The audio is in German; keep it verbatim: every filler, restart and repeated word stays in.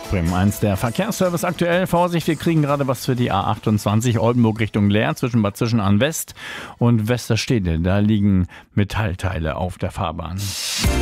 Bremen eins, der Verkehrsservice aktuell. Vorsicht, wir kriegen gerade was für die A achtundzwanzig Oldenburg Richtung Leer zwischen Bad Zwischenahn West und Westerstede. Da liegen Metallteile auf der Fahrbahn.